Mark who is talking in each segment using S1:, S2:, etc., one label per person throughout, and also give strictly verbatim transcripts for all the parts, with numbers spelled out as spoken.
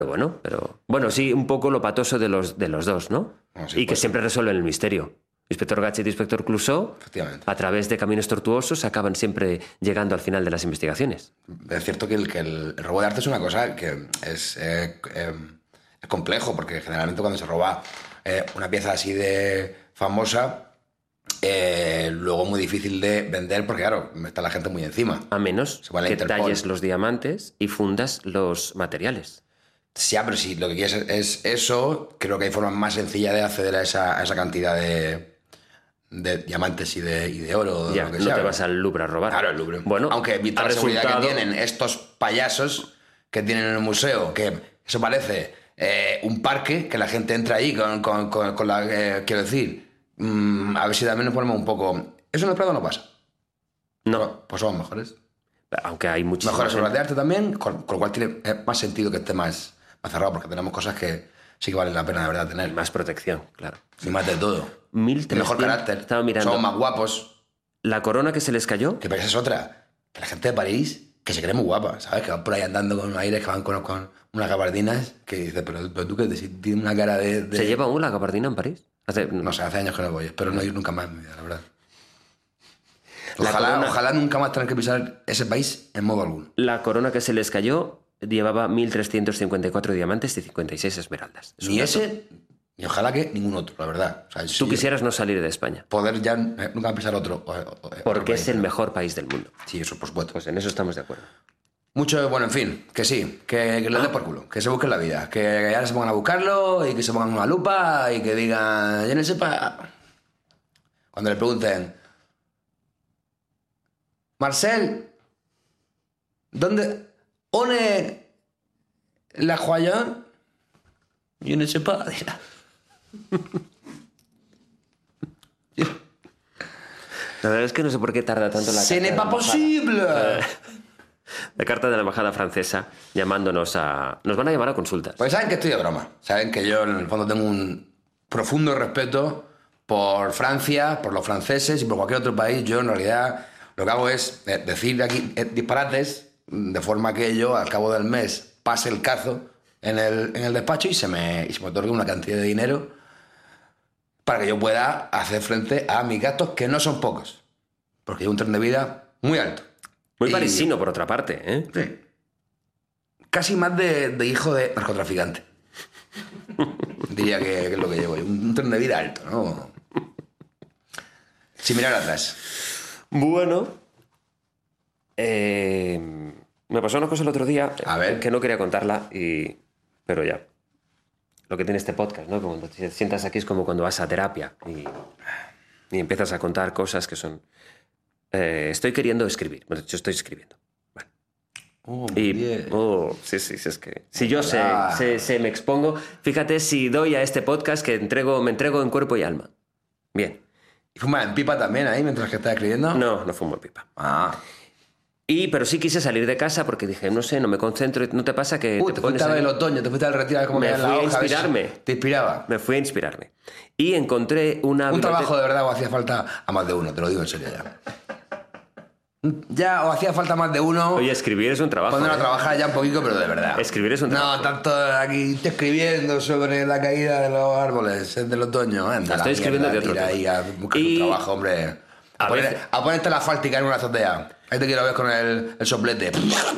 S1: Pero bueno, pero... Bueno, sí, un poco lo patoso de los, de los dos, ¿no?
S2: No, sí,
S1: y que
S2: pues,
S1: siempre resuelven el misterio. Inspector Gadget y Inspector Clouseau, a través de caminos tortuosos, acaban siempre llegando al final de las investigaciones.
S2: Es cierto que el, que el robo de arte es una cosa que es, eh, eh, es complejo, porque generalmente cuando se roba eh, una pieza así de famosa, eh, luego es muy difícil de vender porque, claro, está la gente muy encima.
S1: A menos
S2: Se va a la
S1: que
S2: Interpol.
S1: talles los diamantes y fundas los materiales.
S2: Sí, pero si lo que quieres es, es eso, creo que hay formas más sencillas de acceder a esa, a esa cantidad de, de diamantes y de, y de oro.
S1: Ya,
S2: lo que
S1: no
S2: sea,
S1: te
S2: ¿no?
S1: vas al Louvre a robar.
S2: Claro, el Louvre.
S1: Bueno,
S2: aunque vista
S1: ha
S2: la seguridad
S1: resultado-
S2: que tienen estos payasos que tienen en el museo, que eso parece eh, un parque, que la gente entra ahí con, con, con, con la... Eh, quiero decir, mmm, a ver si también nos ponemos un poco... ¿Eso en el Prado no pasa?
S1: No,
S2: Pues somos mejores.
S1: aunque hay muchísimas...
S2: Mejores obras de arte también, con, con lo cual tiene eh, más sentido que esté más, más cerrado, porque tenemos cosas que sí que valen la pena de verdad tener.
S1: Más protección, claro.
S2: Y más de todo.
S1: mil
S2: Y mejor
S1: trescientos
S2: carácter.
S1: Estaba mirando.
S2: Somos más guapos.
S1: La corona que se les cayó,
S2: Que esa es otra. Que la gente de París, que se cree muy guapa, ¿sabes? Que van por ahí andando con aires, que van con, con unas gabardinas, que dices, pero, pero tú que tienes una cara de... de...
S1: ¿se lleva aún la gabardina en París? Hace...
S2: No sé, hace años que no voy, espero no ir nunca más en mi vida, la verdad.
S1: La
S2: Ojalá,
S1: corona-
S2: ojalá nunca más tener que pisar ese país en modo alguno.
S1: La corona que se les cayó llevaba mil trescientos cincuenta y cuatro diamantes y cincuenta y seis esmeraldas. Es un
S2: Ni
S1: dato.
S2: ese, ni ojalá que ningún otro, la verdad. O sea,
S1: Tú
S2: si
S1: quisieras no salir de España,
S2: poder ya eh, nunca pisar otro. o- o- otro
S1: porque es
S2: país.
S1: el mejor país del mundo.
S2: Sí, eso por supuesto.
S1: Pues en eso estamos de acuerdo.
S2: Mucho, bueno, en fin, que sí, que, que les dé por culo, que se busquen la vida, que ahora se pongan a buscarlo y que se pongan una lupa y que digan, ya no sepa. Cuando le pregunten, Marcel, ¿dónde? ¿One la joya? Yo no sepa, dirá.
S1: La verdad es que no sé por qué tarda tanto la
S2: ¡Ce
S1: carta
S2: n'est
S1: de
S2: pas
S1: la embajada.
S2: possible!
S1: La carta de la embajada francesa llamándonos a... Nos van a llamar a consultas.
S2: Pues saben que estoy de broma. Saben que yo en el fondo tengo un profundo respeto por Francia, por los franceses y por cualquier otro país. Yo en realidad lo que hago es eh, decir aquí eh, disparates de forma que yo al cabo del mes pase el cazo en el, en el despacho y se, me, y se me otorgue una cantidad de dinero para que yo pueda hacer frente a mis gastos, que no son pocos. Porque llevo un tren de vida muy alto.
S1: Muy
S2: Y-
S1: parisino, por otra parte, ¿eh?
S2: Sí. Casi más de, de hijo de narcotraficante. Diría que, que es lo que llevo yo. Un, un tren de vida alto, ¿no? Sin mirar atrás.
S1: Bueno, eh, me pasó una cosa el otro día
S2: A ver.
S1: que no quería contarla, y, pero ya. Lo que tiene este podcast, ¿no? Cuando te sientas aquí es como cuando vas a terapia y, y empiezas a contar cosas que son... Eh, estoy queriendo escribir. Bueno, yo estoy escribiendo. Bueno.
S2: Oh,
S1: Y, oh, sí, sí, sí, es que si yo se,
S2: Ah.
S1: se, se me expongo, fíjate si doy a este podcast que entrego, me entrego en cuerpo y alma. Bien.
S2: ¿Y fumas en pipa también ahí mientras que estás escribiendo?
S1: No, no fumo pipa.
S2: Ah.
S1: Y, pero sí quise salir de casa porque dije, no sé, no me concentro. ¿No te pasa que
S2: Uh,
S1: te,
S2: te
S1: pones
S2: fuiste a ver
S1: ahí?
S2: el otoño, te fuiste al retiro a ver cómo
S1: Me
S2: caía la
S1: fui a
S2: hoja, ver si
S1: inspirarme.
S2: ¿Te inspiraba?
S1: Me fui a inspirarme. Y encontré una...
S2: Un
S1: biblioteca-
S2: trabajo de verdad o hacía falta a más de uno, te lo digo en serio ya. Ya, o hacía falta más de uno.
S1: Oye, escribir es un trabajo.
S2: Ponerlo a
S1: ¿eh?
S2: trabajar ya un poquito, pero de verdad.
S1: Escribir es un trabajo.
S2: No, tanto aquí estoy escribiendo sobre la caída de los árboles es del otoño. Anda,
S1: Estoy
S2: la
S1: escribiendo
S2: mierda,
S1: de otro
S2: tira
S1: tema.
S2: ahí a buscar
S1: Y-
S2: un trabajo, hombre. A,
S1: A
S2: poner-
S1: veces-
S2: a ponerte la fáltica en una azotea. Ahí te quiero ver con el, el soplete.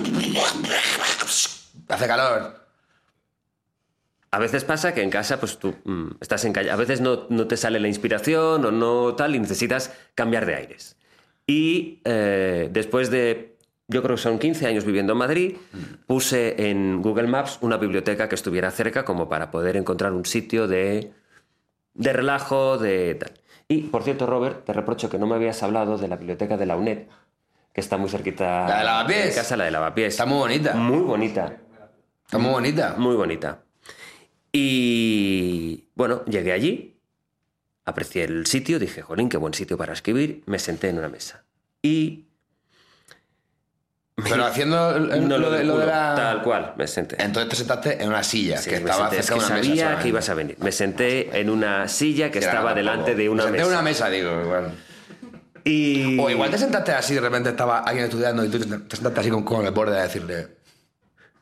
S2: Hace calor.
S1: A veces pasa que en casa, pues tú mm, estás en calle. A veces no, no te sale la inspiración o no tal y necesitas cambiar de aires. Y eh, después de, yo creo que son quince años viviendo en Madrid, puse en Google Maps una biblioteca que estuviera cerca como para poder encontrar un sitio de, de relajo, de tal. Y, por cierto, Robert, te reprocho que no me habías hablado de la biblioteca de la UNED, que está muy cerquita
S2: ¿La de Lavapiés?
S1: de casa, la de Lavapiés.
S2: Está muy bonita.
S1: Muy bonita.
S2: Está muy bonita.
S1: Muy bonita. Y bueno, llegué allí, aprecié el sitio, dije, jolín, qué buen sitio para escribir, me senté en una mesa. Y...
S2: Pero haciendo el- el-
S1: no
S2: lo,
S1: lo,
S2: de, lo de
S1: culo,
S2: la...
S1: tal cual, me senté.
S2: Entonces te sentaste en una silla
S1: Sí,
S2: que
S1: me
S2: estaba
S1: senté, es
S2: cerca
S1: que
S2: de una mesa.
S1: sabía
S2: solamente.
S1: que ibas a venir. Me senté en una silla que
S2: Sí,
S1: estaba
S2: era
S1: delante
S2: tampoco.
S1: de una
S2: Me senté
S1: mesa.
S2: en una mesa, digo, igual.
S1: Y...
S2: O igual te sentaste así, de repente estaba alguien estudiando y tú te te sentaste así con, con el borde a decirle,